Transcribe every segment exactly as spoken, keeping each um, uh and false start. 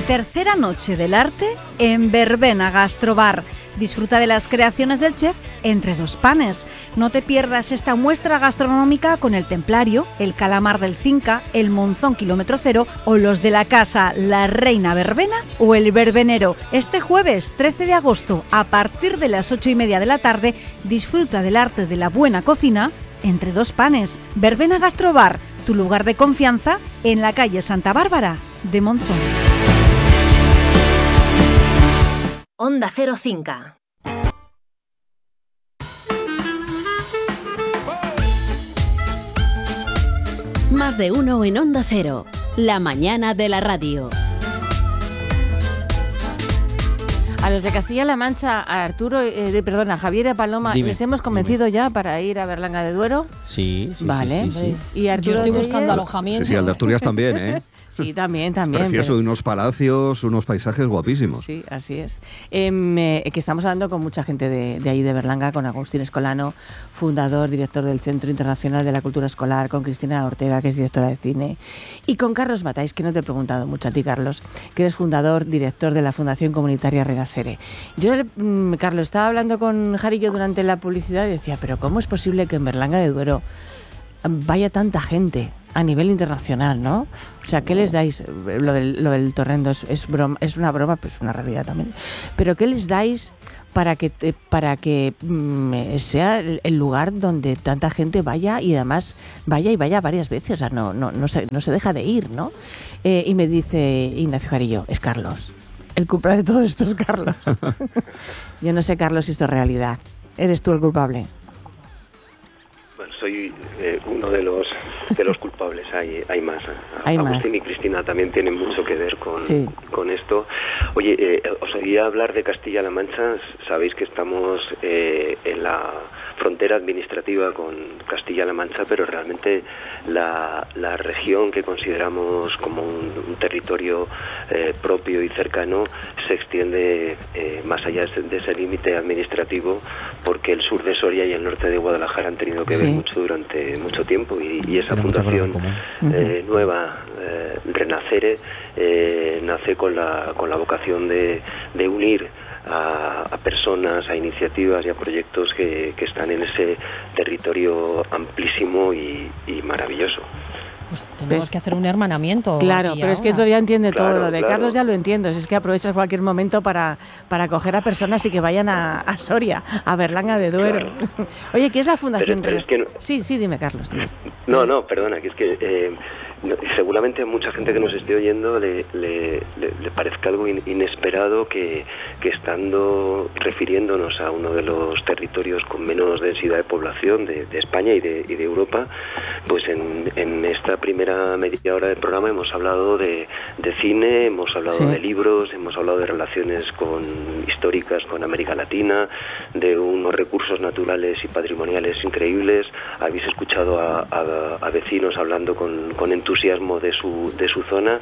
Tercera noche del arte en Verbena Gastrobar. Disfruta de las creaciones del chef entre dos panes. No te pierdas esta muestra gastronómica con el Templario, el Calamar del Cinca, el Monzón Kilómetro Cero o los de la casa La Reina Verbena o el Verbenero. Este jueves trece de agosto, a partir de las ocho y media de la tarde, disfruta del arte de la buena cocina entre dos panes. Verbena Gastrobar, tu lugar de confianza en la calle Santa Bárbara de Monzón. Onda Cero Cinca. Más de uno en Onda Cero, la mañana de la radio. A los de Castilla-La Mancha, a Arturo, eh, de, perdón, a Javier y a Paloma, dime, ¿les hemos convencido dime. ya para ir a Berlanga de Duero? Sí, sí, vale. sí, sí, sí. Y Arturo, yo estoy de buscando ayer... alojamiento. Sí, sí, al de Asturias también, ¿eh? Sí, también, también. Precioso, pero... unos palacios, unos paisajes guapísimos. Sí, así es. Eh, eh, que estamos hablando con mucha gente de, de ahí de Berlanga, con Agustín Escolano, fundador, director del Centro Internacional de la Cultura Escolar, con Cristina Ortega, que es directora de cine, y con Carlos Matáis, que no te he preguntado mucho a ti, Carlos, que eres fundador, director de la Fundación Comunitaria Renacere. Yo, mm, Carlos, estaba hablando con Jarillo durante la publicidad y decía, pero ¿cómo es posible que en Berlanga de Duero vaya tanta gente a nivel internacional, ¿no? O sea, ¿qué les dais? Lo del, lo del torrendo es, es, broma, es una broma, pero es una realidad también. Pero ¿qué les dais para que te, para que mm, sea el, el lugar donde tanta gente vaya y además vaya y vaya varias veces? O sea, no, no, no, se, no se deja de ir, ¿no? Eh, y me dice Ignacio Jarillo, es Carlos. El culpable de todo esto es Carlos. Yo no sé, Carlos, si esto es realidad. ¿Eres tú el culpable? Soy eh, uno de los de los culpables, hay hay más. Hay Agustín más. y Cristina también tienen mucho que ver con, sí. con esto. Oye, eh, os oía hablar de Castilla-La Mancha, sabéis que estamos eh, en la frontera administrativa con Castilla-La Mancha, pero realmente la, la región que consideramos como un, un territorio eh, propio y cercano se extiende eh, más allá de ese límite administrativo, porque el sur de Soria y el norte de Guadalajara han tenido que ver sí. mucho durante mucho tiempo, y, y esa Tiene fundación eh, nueva, eh, Renacere, eh, nace con la, con la vocación de, de unir A, a personas, a iniciativas y a proyectos que, que están en ese territorio amplísimo y, y maravilloso. Pues tenemos que hacer un hermanamiento. Claro, pero ahora. es que todavía entiende claro, todo lo de claro. Carlos, ya lo entiendo. Es que aprovechas cualquier momento para, para coger a personas y que vayan a, a Soria, a Berlanga de Duero. Claro. Oye, ¿qué es la Fundación? Pero, pero es que no... Sí, sí, dime, Carlos. Dime. No, no, perdona, que es que eh, no, seguramente a mucha gente que nos esté oyendo le, le, le, le parezca algo in, inesperado que, que estando refiriéndonos a uno de los territorios con menos densidad de población de, de España y de, y de Europa, pues en, en esta primera media hora del programa hemos hablado de, de cine, hemos hablado sí. de libros, hemos hablado de relaciones con históricas con América Latina, de unos recursos naturales y patrimoniales increíbles. Habéis escuchado a, a, a vecinos hablando con, con entusiasmo de su, de su zona.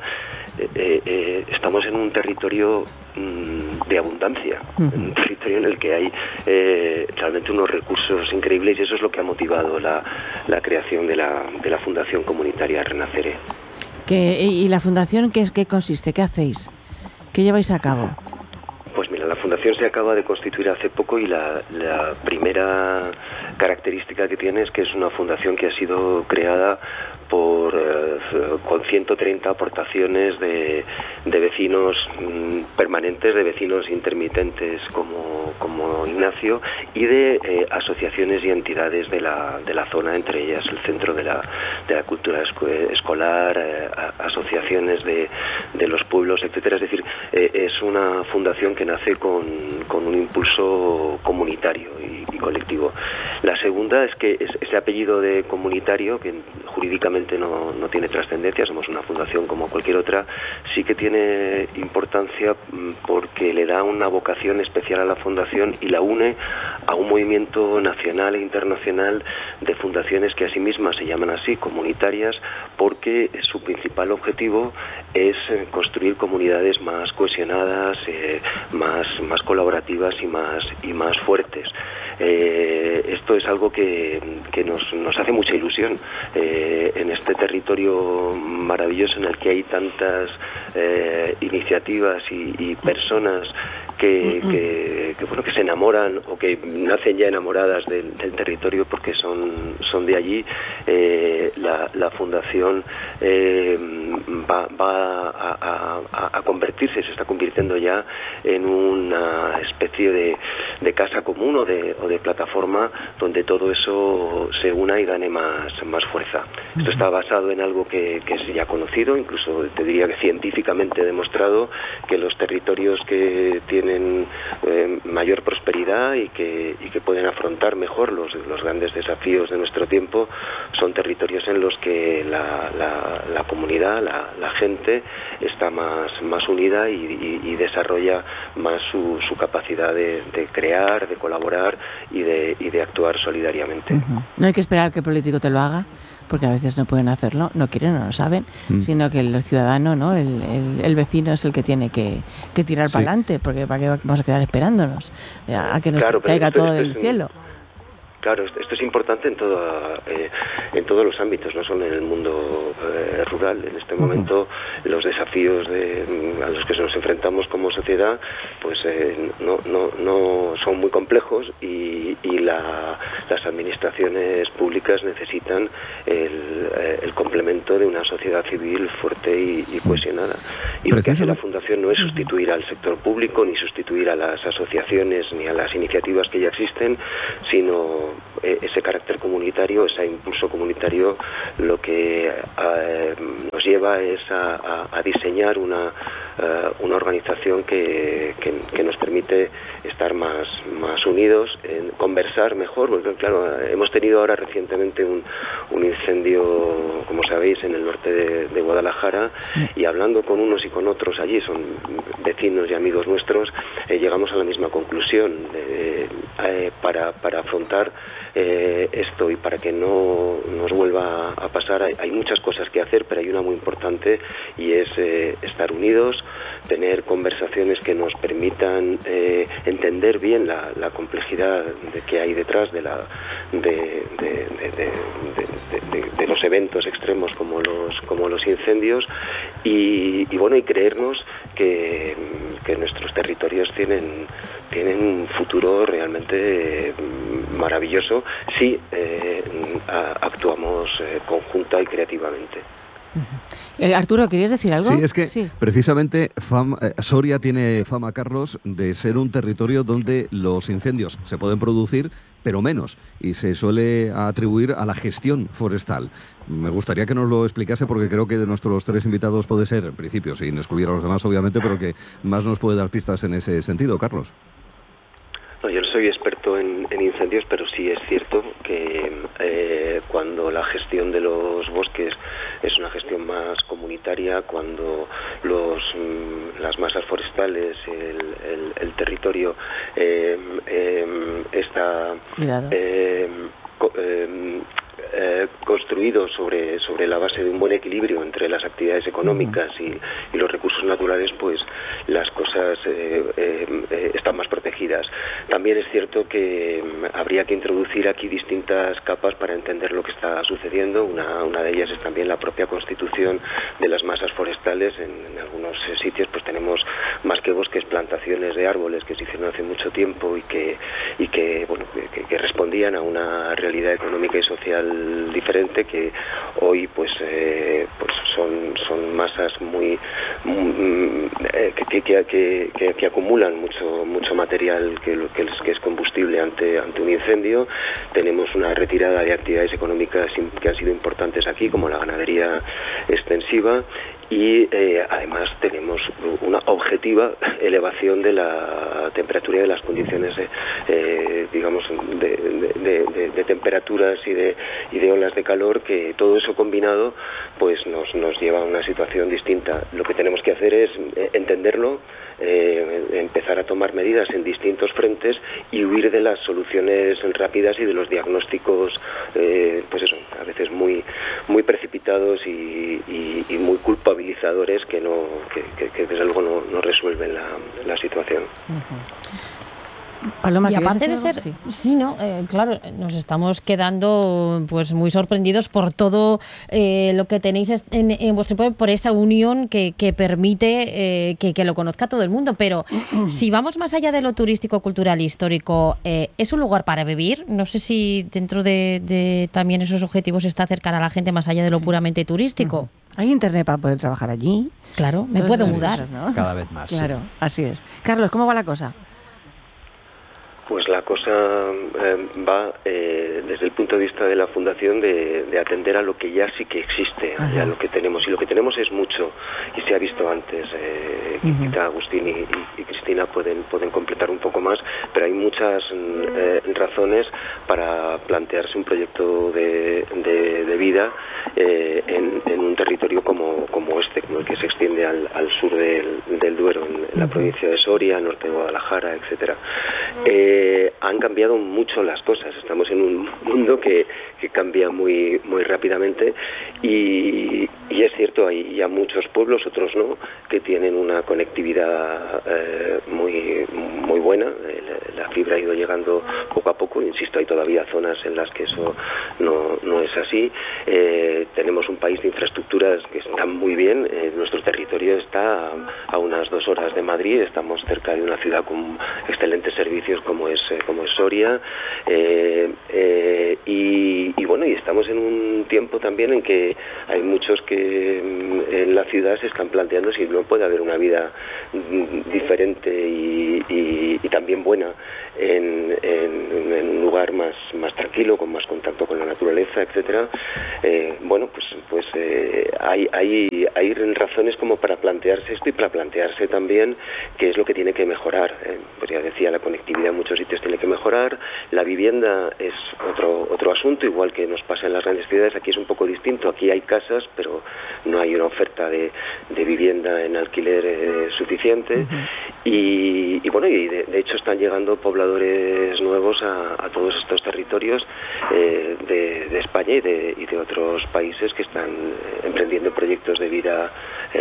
Eh, eh, estamos en un territorio mmm, de abundancia, uh-huh. en un territorio en el que hay eh, realmente unos recursos increíbles, y eso es lo que ha motivado la, la creación de la, de la Fundación Comunitaria Renacere. ¿Qué, ¿Y la fundación qué, qué consiste? ¿Qué hacéis? ¿Qué lleváis a cabo? Pues mira, la fundación se acaba de constituir hace poco, y la, la primera característica que tiene es que es una fundación que ha sido creada por eh, con ciento treinta aportaciones de, de vecinos mmm, permanentes, de vecinos intermitentes como, como Ignacio, y de eh, asociaciones y entidades de la, de la zona, entre ellas el Centro de la, de la Cultura Escolar, eh, a, asociaciones de, de los pueblos, etcétera. Es decir, eh, es una fundación que nace con, con un impulso comunitario y, y colectivo. La segunda es que es, ese apellido de comunitario, que jurídicamente no, no tiene trascendencia, somos una fundación como cualquier otra, sí que tiene importancia porque le da una vocación especial a la fundación y la une a un movimiento nacional e internacional de fundaciones que a sí mismas se llaman así, comunitarias, porque su principal objetivo es construir comunidades más cohesionadas, eh, más, más colaborativas y más, y más fuertes. Eh, esto es algo que, que nos, nos hace mucha ilusión eh, en este territorio maravilloso en el que hay tantas eh, iniciativas y, y personas que, que, que, bueno, que se enamoran o que nacen ya enamoradas del, del territorio porque son, son de allí. Eh, la, la fundación eh, va, va a, a, a convertirse, se está convirtiendo ya en una especie de, de casa común o de, o de plataforma donde todo eso se una y gane más, más fuerza. Esto está basado en algo que, que es ya conocido, incluso te diría que científicamente demostrado, que los territorios que tienen eh, mayor prosperidad y que, y que pueden afrontar mejor los, los grandes desafíos de nuestro tiempo son territorios en los que la, la, la comunidad, la, la gente está más, más unida y, y, y desarrolla más su, su capacidad de, de crear, de colaborar y de, y de actuar solidariamente. Uh-huh. No hay que esperar que el político te lo haga, porque a veces no pueden hacerlo, no quieren, no lo saben, mm. sino que el ciudadano, ¿no? el, el, el vecino es el que tiene que, que tirar sí. para adelante, porque ¿para qué vamos a quedar esperándonos a que nos claro, caiga esto, todo esto del cielo? Claro, esto es importante en toda, eh, en todos los ámbitos, no solo en el mundo eh, rural. En este momento uh-huh. los desafíos de, a los que nos enfrentamos como sociedad pues eh, no, no, no son muy complejos y, y la, las administraciones públicas necesitan el, eh, el complemento de una sociedad civil fuerte y, y cohesionada. Y lo que hace la Fundación no es sustituir al sector público, ni sustituir a las asociaciones, ni a las iniciativas que ya existen, sino ese carácter comunitario, ese impulso comunitario, lo que eh, nos lleva es a, a, a diseñar una, uh, una organización que, que, que nos permite estar más, más unidos, en conversar mejor, porque claro, hemos tenido ahora recientemente un, un incendio, como sabéis, en el norte de, de Guadalajara, y hablando con unos y con otros allí, son vecinos y amigos nuestros, eh, llegamos a la misma conclusión. Eh, eh, para, para afrontar Eh, esto y para que no nos vuelva a pasar hay, hay muchas cosas que hacer, pero hay una muy importante y es eh, estar unidos, tener conversaciones que nos permitan eh, entender bien la, la complejidad de que hay detrás de la de, de, de, de, de, de, de los eventos extremos como los como los incendios y, y bueno y creernos que, que nuestros territorios tienen tienen un futuro realmente maravilloso si eh, actuamos eh, conjunta y creativamente. Uh-huh. Eh, Arturo, ¿querías decir algo? Sí, es que sí. precisamente fama, eh, Soria tiene fama, Carlos, de ser un territorio donde los incendios se pueden producir, pero menos, y se suele atribuir a la gestión forestal. Me gustaría que nos lo explicase porque creo que de nuestros tres invitados puede ser, en principio, sin excluir a los demás, obviamente, pero que más nos puede dar pistas en ese sentido, Carlos. No, yo no soy experto en, en incendios, pero sí es cierto que eh, cuando la gestión de los bosques es una gestión más comunitaria, cuando los mm, las masas forestales, el, el, el territorio eh, eh, está eh, co, eh, Eh, construido sobre sobre la base de un buen equilibrio entre las actividades económicas y, y los recursos naturales, pues las cosas eh, eh, eh, están más protegidas. También es cierto que eh, habría que introducir aquí distintas capas para entender lo que está sucediendo. Una, una de ellas es también la propia constitución de las masas forestales. En, en algunos eh, sitios pues tenemos más que bosques, plantaciones de árboles que se hicieron hace mucho tiempo y que y que bueno que, que respondían a una realidad económica y social diferente, que hoy pues eh, pues son son masas muy, muy eh, que, que, que, que, que acumulan mucho mucho material que, que, es, que es combustible ante ante un incendio. Tenemos una retirada de actividades económicas que han sido importantes aquí, como la ganadería extensiva, y eh, además tenemos una objetiva elevación de la temperatura y de las condiciones de, eh, digamos de, de, de, de temperaturas y de, y de olas de calor, que todo eso combinado pues nos, nos lleva a una situación distinta. Lo que tenemos que hacer es entenderlo, eh, empezar a tomar medidas en distintos frentes y huir de las soluciones rápidas y de los diagnósticos eh, pues eso, a veces muy muy precipitados y, y, y muy culpabilizadores que no que, que, que desde luego no, no resuelven la, la situación. Uh-huh. Paloma, y aparte de decir ser, algo? sí, sí no, eh, claro, nos estamos quedando pues muy sorprendidos por todo eh, lo que tenéis en, en vuestro pueblo, por esa unión que, que permite eh, que, que lo conozca todo el mundo. Pero si vamos más allá de lo turístico, cultural, histórico, eh, ¿es un lugar para vivir? No sé si dentro de, de también esos objetivos está acercar a la gente más allá de lo sí. puramente turístico. Uh-huh. Hay internet para poder trabajar allí. Claro, me puedo mudar. Cosas, ¿no? Cada vez más. Claro, sí. Así es. Carlos, ¿cómo va la cosa? Pues la cosa eh, va eh, desde el punto de vista de la Fundación de, de atender a lo que ya sí que existe, y a lo que tenemos. Y lo que tenemos es mucho, y se ha visto antes. Eh, uh-huh. Quizá Agustín y, y, y Cristina pueden, pueden completar un poco más, pero hay muchas eh, razones para plantearse un proyecto de, de, de vida eh, en, en un territorio como, como este, como el que se extiende al, al sur del, del Duero, en, en la uh-huh. provincia de Soria, norte de Guadalajara, etcétera. Eh, Eh, han cambiado mucho las cosas. Estamos en un mundo que, que cambia muy muy rápidamente y, y es cierto, hay ya muchos pueblos, otros no, que tienen una conectividad eh, muy muy buena. La, la fibra ha ido llegando poco a poco. Insisto, hay todavía zonas en las que eso no, no es así. Eh, tenemos un país de infraestructuras que están muy bien. Eh, nuestro territorio está a, a unas dos horas de Madrid. Estamos cerca de una ciudad con excelentes servicios como es como es Soria, eh, eh, y, y bueno, y estamos en un tiempo también en que hay muchos que en la ciudad se están planteando si no puede haber una vida diferente y, y, y también buena en, en, en un lugar más más tranquilo, con más contacto con la naturaleza, etcétera. Eh, bueno, pues pues eh, hay hay hay razones como para plantearse esto y para plantearse también qué es lo que tiene que mejorar. Eh, pues ya decía, la conectividad en muchos sitios tiene que mejorar, la vivienda es otro otro asunto, igual que nos pasa en las grandes ciudades. Aquí es un poco distinto, aquí hay casas, pero no hay una oferta de, de vivienda en alquiler eh, suficiente. Uh-huh. y, y bueno, y de, de hecho están llegando pobladores nuevos a, a todos estos territorios eh, de, de España y de, y de otros países que están emprendiendo proyectos de vida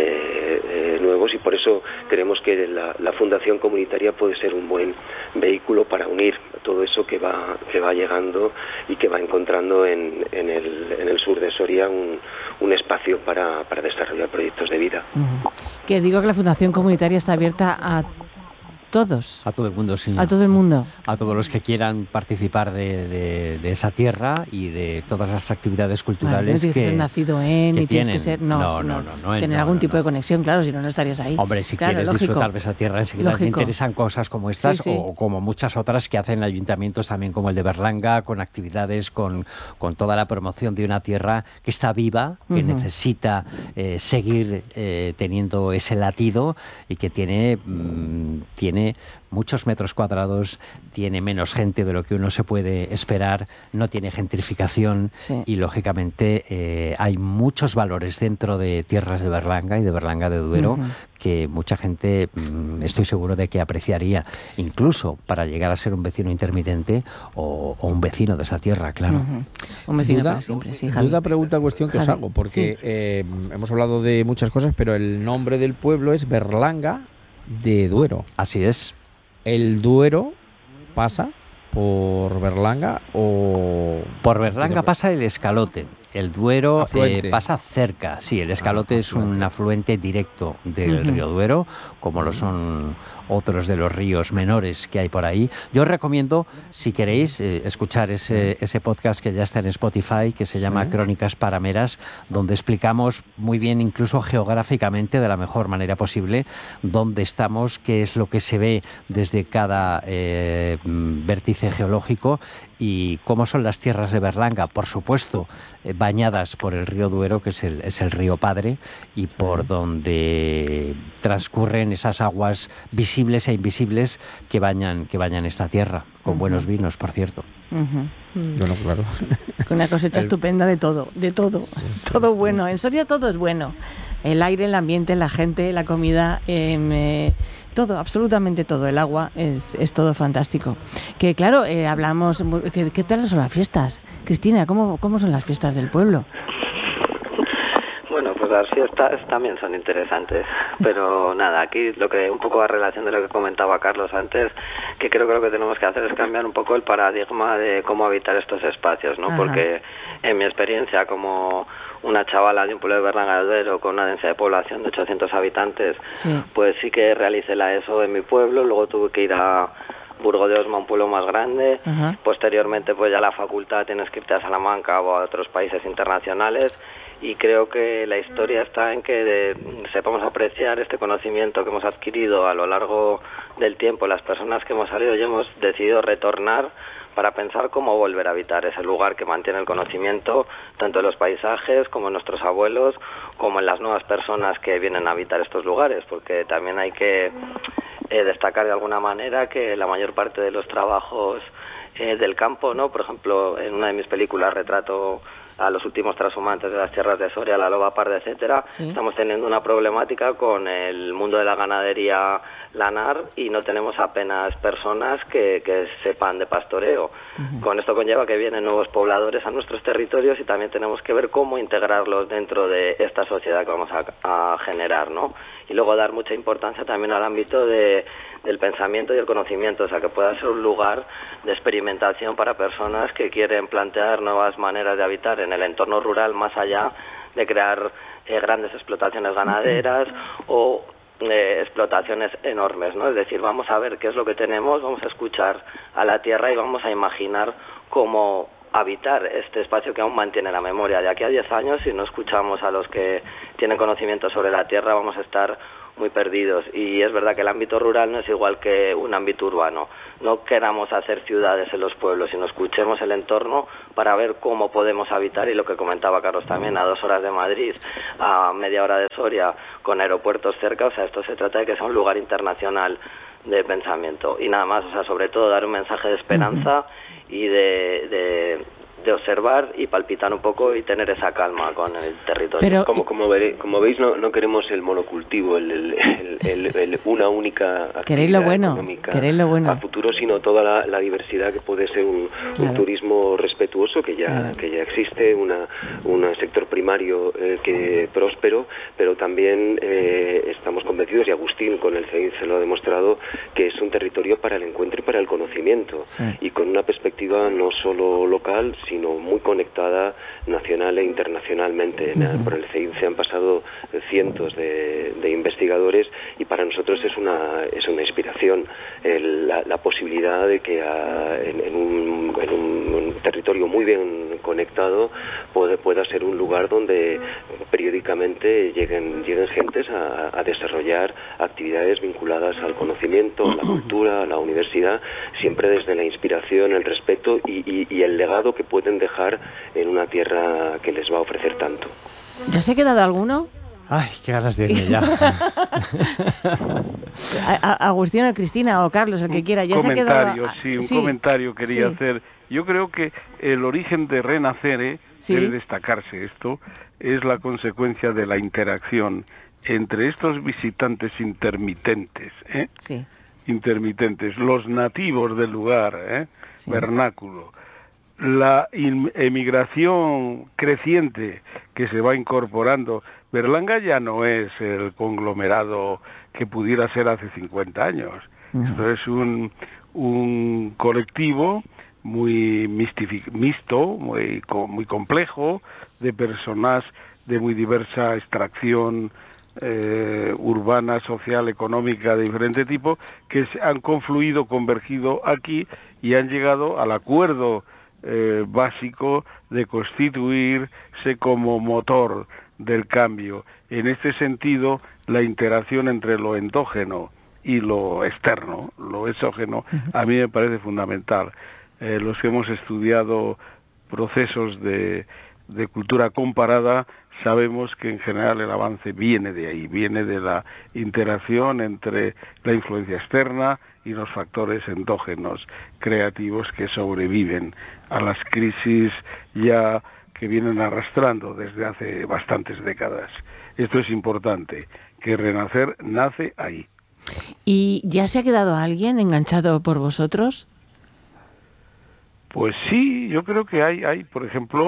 eh, eh, nuevos, y por eso creemos que la, la Fundación Comunitaria puede ser un buen vehículo para unir todo eso que va que va llegando y que va encontrando en, en, el, en el sur de Soria un, un espacio para, para desarrollar proyectos de vida. Uh-huh. Que digo que la Fundación Comunitaria está abierta a todos. A todo el mundo, sí. A todo el mundo. A todos los que quieran participar de, de, de esa tierra y de todas las actividades culturales. Vale, no tienes que, que ser nacido en que y tienes que ser no, no, no, no, no tener no, algún no, tipo no. de conexión, claro, si no no estarías ahí. Hombre, si claro, quieres lógico. disfrutar de esa tierra, enseguida te interesan cosas como estas, sí, sí. o como muchas otras que hacen ayuntamientos también como el de Berlanga, con actividades, con, con toda la promoción de una tierra que está viva, que uh-huh. necesita eh, seguir eh, teniendo ese latido y que tiene mmm, tiene muchos metros cuadrados, tiene menos gente de lo que uno se puede esperar, no tiene gentrificación sí. y, lógicamente, eh, hay muchos valores dentro de tierras de Berlanga y de Berlanga de Duero uh-huh. que mucha gente, mmm, estoy seguro de que apreciaría, incluso para llegar a ser un vecino intermitente o, o un vecino de esa tierra, claro. Uh-huh. Un vecino duda, para siempre, sí, Javi. Duda, pregunta, cuestión que Javi. os hago, porque sí. eh, hemos hablado de muchas cosas, pero el nombre del pueblo es Berlanga de Duero. Así es. ¿El Duero pasa por Berlanga o...? Por Berlanga pasa el Escalote. El Duero eh, pasa cerca. Sí, el Escalote ah, es un afluente directo del uh-huh. río Duero, como lo son otros de los ríos menores que hay por ahí. Yo os recomiendo, si queréis, eh, escuchar ese, ese podcast que ya está en Spotify, que se llama ¿Sí? Crónicas Parameras, donde explicamos muy bien, incluso geográficamente, de la mejor manera posible, dónde estamos, qué es lo que se ve desde cada eh, vértice geológico y cómo son las tierras de Berlanga, por supuesto, eh, bañadas por el río Duero, que es el, es el río Padre, y por donde transcurren esas aguas visibles e invisibles que bañan, que bañan esta tierra, con uh-huh. buenos vinos, por cierto. Uh-huh. Bueno, claro. Con una cosecha el... estupenda de todo, de todo, sí, todo bueno. En Soria todo es bueno. El aire, el ambiente, la gente, la comida, eh, eh, todo, absolutamente todo. El agua, es, es todo fantástico. Que claro, eh, hablamos, ¿qué, ¿qué tal son las fiestas? Cristina, ¿cómo, cómo son las fiestas del pueblo? Bueno, pues dar fiestas también son interesantes, pero nada, aquí lo que un poco a relación de lo que comentaba Carlos antes, que creo que lo que tenemos que hacer es cambiar un poco el paradigma de cómo habitar estos espacios, ¿no? Ajá. Porque en mi experiencia como una chavala de un pueblo de Berlanga del Duero con una densidad de población de ochocientos habitantes, sí. pues sí que realicé la ESO en mi pueblo, luego tuve que ir a Burgo de Osma, un pueblo más grande. Uh-huh. Posteriormente, pues ya la facultad tienes que irte a Salamanca o a otros países internacionales, y creo que la historia está en que de, sepamos apreciar este conocimiento que hemos adquirido a lo largo del tiempo. Las personas que hemos salido y hemos decidido retornar para pensar cómo volver a habitar ese lugar que mantiene el conocimiento, tanto en los paisajes como en nuestros abuelos, como en las nuevas personas que vienen a habitar estos lugares, porque también hay que Eh, destacar de alguna manera que la mayor parte de los trabajos eh, del campo, ¿no? Por ejemplo, en una de mis películas retrato a los últimos transhumantes de las tierras de Soria, la loba parda, etcétera. Sí. Estamos teniendo una problemática con el mundo de la ganadería lanar y no tenemos apenas personas que, que sepan de pastoreo. Uh-huh. Con esto conlleva que vienen nuevos pobladores a nuestros territorios y también tenemos que ver cómo integrarlos dentro de esta sociedad que vamos a, a generar, ¿no? Y luego dar mucha importancia también al ámbito de, del pensamiento y el conocimiento, o sea, que pueda ser un lugar de experimentación para personas que quieren plantear nuevas maneras de habitar en el entorno rural, más allá de crear eh, grandes explotaciones ganaderas o eh, explotaciones enormes, ¿no? Es decir, vamos a ver qué es lo que tenemos, vamos a escuchar a la tierra y vamos a imaginar cómo habitar este espacio que aún mantiene la memoria. De aquí a diez años, si no escuchamos a los que tienen conocimiento sobre la tierra, vamos a estar muy perdidos. Y es verdad que el ámbito rural no es igual que un ámbito urbano. No queramos hacer ciudades en los pueblos, sino escuchemos el entorno para ver cómo podemos habitar, y lo que comentaba Carlos también, a dos horas de Madrid, a media hora de Soria, con aeropuertos cerca. O sea, esto se trata de que sea un lugar internacional de pensamiento. Y nada más, o sea, sobre todo dar un mensaje de esperanza uh-huh. y de... de de observar y palpitar un poco y tener esa calma con el territorio. Pero, como como, veré, como veis, no, no queremos el monocultivo, el, el, el, el, el una única actividad lo bueno, económica lo bueno. a futuro, sino toda la, la diversidad que puede ser un, claro. un turismo respetuoso que ya claro. que ya existe, una un sector primario eh, que próspero, pero también eh, estamos convencidos, y Agustín con el C E I se lo ha demostrado, que es un territorio para el encuentro y para el conocimiento, sí. y con una perspectiva no solo local, sino muy conectada nacional e internacionalmente. Uh-huh. Por el C E I se han pasado cientos de, de investigadores, y para nosotros es una es una inspiración el, la, la posibilidad de que a, en, en, un, en un territorio muy bien conectado puede, pueda ser un lugar donde periódicamente lleguen lleguen gentes a, a desarrollar actividades vinculadas al conocimiento, a la cultura, a la universidad, siempre desde la inspiración, el respeto y, y, y el legado que pueden dejar en una tierra que les va a ofrecer tanto. ¿Ya se ha quedado alguno? Ay, qué ganas de irme ya. a, a, Agustín o Cristina o Carlos, el que quiera. ¿Ya se ha quedado? Sí, un sí, comentario quería sí. hacer. Yo creo que el origen de Renacere, ¿sí? debe destacarse esto, es la consecuencia de la interacción entre estos visitantes intermitentes, ¿eh? Sí. intermitentes, los nativos del lugar, ¿eh? sí. vernáculo, la emigración creciente que se va incorporando. Berlanga ya no es el conglomerado que pudiera ser hace cincuenta años. Uh-huh. Esto es un, un colectivo muy mistific- mixto, muy, muy complejo, de personas de muy diversa extracción eh, urbana, social, económica, de diferente tipo, que se han confluido, convergido aquí y han llegado al acuerdo Eh, básico de constituirse como motor del cambio. En este sentido, la interacción entre lo endógeno y lo externo, lo exógeno, a mí me parece fundamental. Eh, los que hemos estudiado procesos de, de cultura comparada sabemos que en general el avance viene de ahí, viene de la interacción entre la influencia externa y los factores endógenos creativos que sobreviven a las crisis ya que vienen arrastrando desde hace bastantes décadas. Esto es importante, que Renacer nace ahí. ¿Y ya se ha quedado alguien enganchado por vosotros? Pues sí, yo creo que hay, hay, por ejemplo,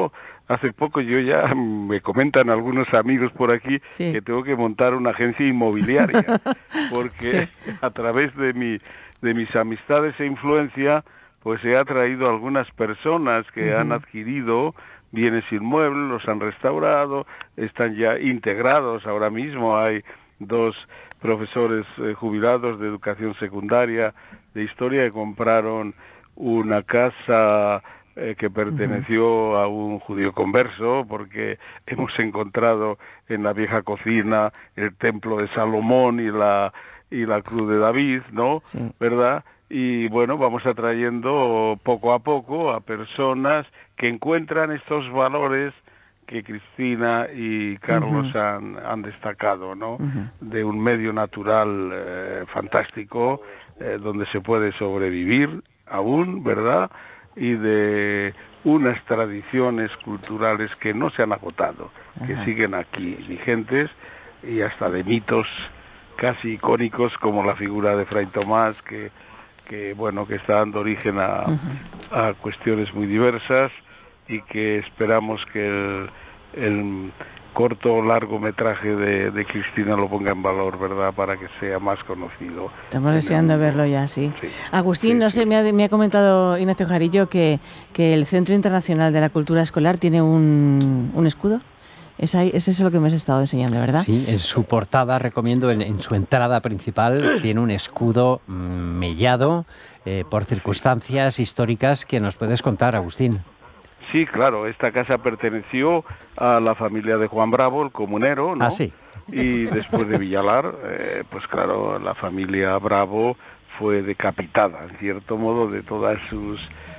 hace poco yo ya me comentan algunos amigos por aquí sí. que tengo que montar una agencia inmobiliaria, porque sí. a través de mi de mis amistades e influencia, pues he atraído a algunas personas que uh-huh. han adquirido bienes inmuebles, los han restaurado, están ya integrados. Ahora mismo hay dos profesores eh, jubilados de educación secundaria, de historia, que compraron una casa eh, que perteneció uh-huh. a un judío converso, porque hemos encontrado en la vieja cocina el templo de Salomón y la y la cruz de David, ¿no? Sí. ¿Verdad? Y bueno, vamos atrayendo poco a poco a personas que encuentran estos valores que Cristina y Carlos uh-huh. han, han destacado, ¿no? Uh-huh. De un medio natural eh, fantástico, eh, donde se puede sobrevivir aún, ¿verdad? Y de unas tradiciones culturales que no se han agotado, uh-huh. que siguen aquí vigentes, y hasta de mitos casi icónicos como la figura de Fray Tomás, que, que bueno, que está dando origen a, uh-huh. a cuestiones muy diversas, y que esperamos que el, el corto o largometraje de, de Cristina lo ponga en valor, ¿verdad?, para que sea más conocido. Estamos deseando el... verlo ya, sí. sí. Agustín, sí, no sé, sí. me, ha, me ha comentado Ignacio Jarillo que, que el Centro Internacional de la Cultura Escolar tiene un, un escudo. Es ahí, es eso lo que me has estado enseñando, ¿verdad? Sí, en su portada, recomiendo, en, en su entrada principal, tiene un escudo mmm, mellado eh, por circunstancias históricas que nos puedes contar, Agustín. Sí, claro, esta casa perteneció a la familia de Juan Bravo, el comunero, ¿no? Ah, sí. Y después de Villalar, eh, pues claro, la familia Bravo fue decapitada, en cierto modo, de todas sus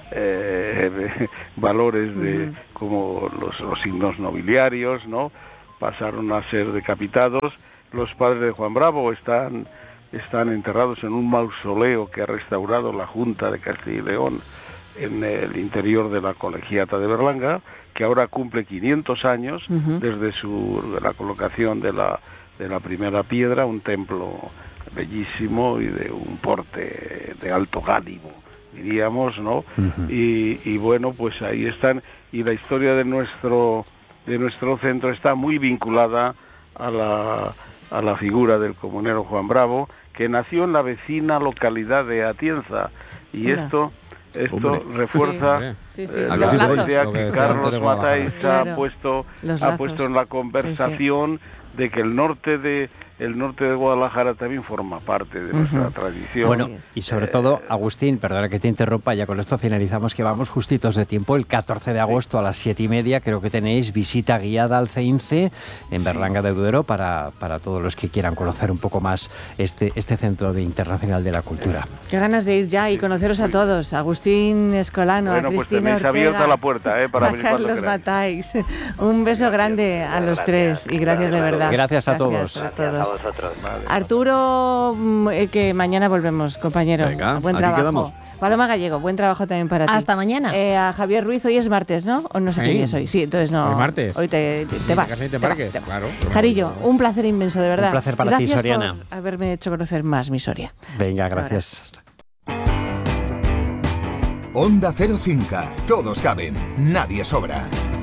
eh, valores de uh-huh. como los, los signos nobiliarios, ¿no? Pasaron a ser decapitados. Los padres de Juan Bravo están, están enterrados en un mausoleo que ha restaurado la Junta de Castilla y León en el interior de la Colegiata de Berlanga, que ahora cumple quinientos años uh-huh. desde su de la colocación de la de la primera piedra, un templo bellísimo y de un porte de alto ánimo, diríamos, ¿no? Uh-huh. Y, y bueno, pues ahí están, y la historia de nuestro de nuestro centro está muy vinculada a la a la figura del comunero Juan Bravo, que nació en la vecina localidad de Atienza, y Hola. esto Esto Hombre. refuerza sí. Sí, sí. Eh, la idea que Carlos Matáis claro. ha puesto ha puesto en la conversación sí, sí. de que el norte de el norte de Guadalajara también forma parte de uh-huh. nuestra tradición. Bueno, y sobre todo, Agustín, perdona que te interrumpa, ya con esto finalizamos, que vamos justitos de tiempo. El catorce de agosto a las siete y media creo que tenéis visita guiada al CEINCE en Berlanga de Duero para, para todos los que quieran conocer un poco más este, este Centro de Internacional de la Cultura. Qué ganas de ir ya y conoceros a todos. Agustín Escolano, bueno, a Cristina pues tenéis Ortega, abierta la puerta, ¿eh? Para a Carlos Matáis. Un beso grande a los gracias, tres y gracias de verdad. Gracias a gracias todos. A todos. A vosotros. Vale. Arturo, que mañana volvemos, compañero. Venga, buen aquí trabajo. Quedamos. Paloma Gallego, buen trabajo también para ti. Hasta mañana. Eh, a Javier Ruiz, hoy es martes, ¿no? O no sé sí. qué día es hoy. Sí, entonces no. Hoy martes. Hoy te, te, te vas. Casi te te vas, te vas. Claro. Jarillo, un placer inmenso, de verdad. Un placer para gracias ti, Soriana. Por haberme hecho conocer más mi Soria. Venga, gracias. Onda Cero Cinca. Todos caben, nadie sobra.